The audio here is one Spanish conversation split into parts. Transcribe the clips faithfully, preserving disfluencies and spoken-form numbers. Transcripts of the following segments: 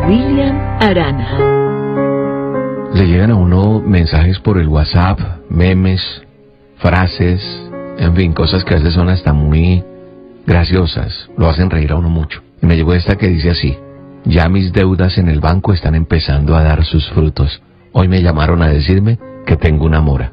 William Arana. Le llegan a uno mensajes por el WhatsApp, memes, frases, en fin, cosas que a veces son hasta muy graciosas, lo hacen reír a uno mucho. Y me llegó esta que dice así: ya mis deudas en el banco están empezando a dar sus frutos. Hoy me llamaron a decirme que tengo una mora.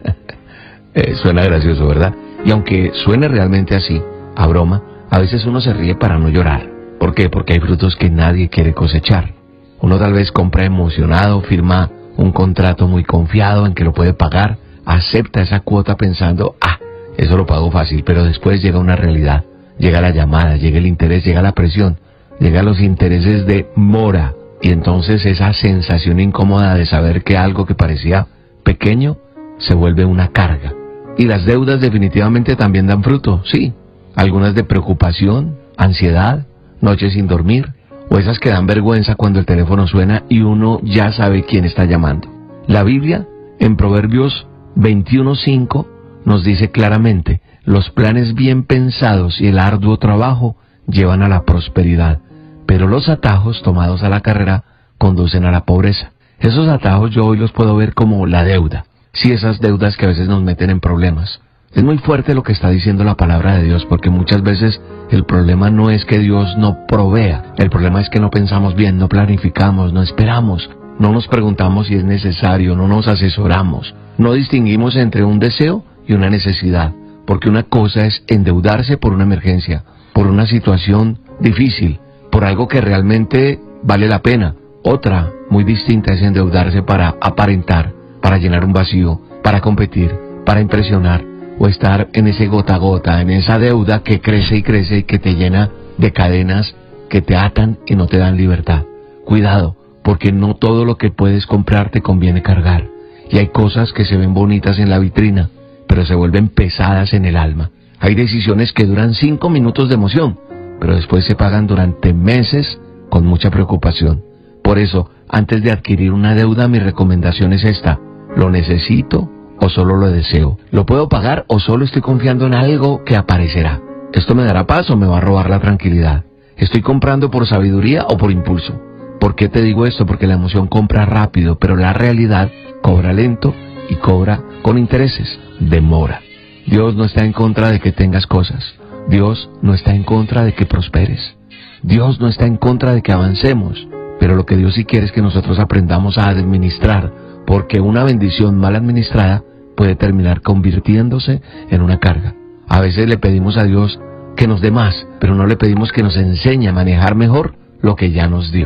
eh, suena gracioso, ¿verdad? Y aunque suene realmente así, a broma, a veces uno se ríe para no llorar. ¿Por qué? Porque hay frutos que nadie quiere cosechar. Uno tal vez compra emocionado, firma un contrato muy confiado en que lo puede pagar, acepta esa cuota pensando, ah, eso lo pago fácil, pero después llega una realidad, llega la llamada, llega el interés, llega la presión, llegan los intereses de mora, y entonces esa sensación incómoda de saber que algo que parecía pequeño se vuelve una carga. Y las deudas definitivamente también dan fruto, sí, algunas de preocupación, ansiedad, noches sin dormir, o esas que dan vergüenza cuando el teléfono suena y uno ya sabe quién está llamando. La Biblia, en Proverbios veintiuno cinco, nos dice claramente: los planes bien pensados y el arduo trabajo llevan a la prosperidad, pero los atajos tomados a la carrera conducen a la pobreza. Esos atajos yo hoy los puedo ver como la deuda. Sí, esas deudas que a veces nos meten en problemas. Es muy fuerte lo que está diciendo la palabra de Dios, porque muchas veces el problema no es que Dios no provea, el problema es que no pensamos bien, no planificamos, no esperamos, no nos preguntamos si es necesario, no nos asesoramos, no distinguimos entre un deseo y una necesidad, porque una cosa es endeudarse por una emergencia, por una situación difícil, por algo que realmente vale la pena. Otra, muy distinta, es endeudarse para aparentar, para llenar un vacío, para competir, para impresionar, o estar en ese gota a gota, en esa deuda que crece y crece y que te llena de cadenas que te atan y no te dan libertad. Cuidado, porque no todo lo que puedes comprar te conviene cargar. Y hay cosas que se ven bonitas en la vitrina, pero se vuelven pesadas en el alma. Hay decisiones que duran cinco minutos de emoción, pero después se pagan durante meses con mucha preocupación. Por eso, antes de adquirir una deuda, mi recomendación es esta: ¿lo necesito o solo lo deseo? ¿Lo puedo pagar o solo estoy confiando en algo que aparecerá? ¿Esto me dará paz o me va a robar la tranquilidad? ¿Estoy comprando por sabiduría o por impulso? ¿Por qué te digo esto? Porque la emoción compra rápido, pero la realidad cobra lento y cobra con intereses. Demora. Dios no está en contra de que tengas cosas. Dios no está en contra de que prosperes. Dios no está en contra de que avancemos. Pero lo que Dios sí quiere es que nosotros aprendamos a administrar, porque una bendición mal administrada puede terminar convirtiéndose en una carga. A veces le pedimos a Dios que nos dé más, pero no le pedimos que nos enseñe a manejar mejor lo que ya nos dio.